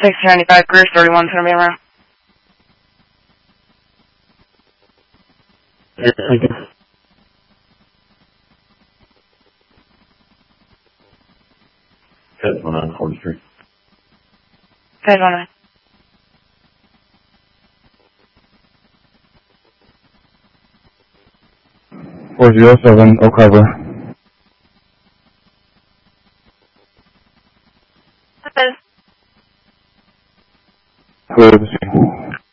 1695, Greer 31, turn me around. Yeah, thank you. That's 1943. Page 19. 407, Oak Harbor. Hello. Clear the scene.